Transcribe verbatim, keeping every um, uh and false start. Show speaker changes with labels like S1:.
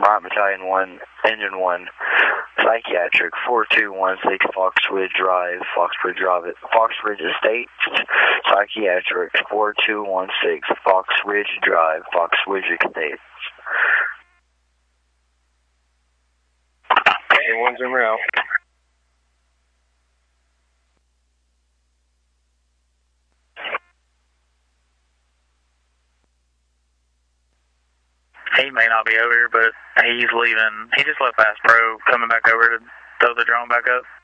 S1: Bryant Battalion one, Engine one, Psychiatric, four two one six Foxbridge Drive, Foxbridge Drive, Foxbridge Estates, Psychiatric, four two one six Foxbridge Drive, Foxbridge Estates.
S2: Everyone's en route.
S3: He may not be over here, but he's leaving. He just left Bass Pro, coming back over to throw the drone back up.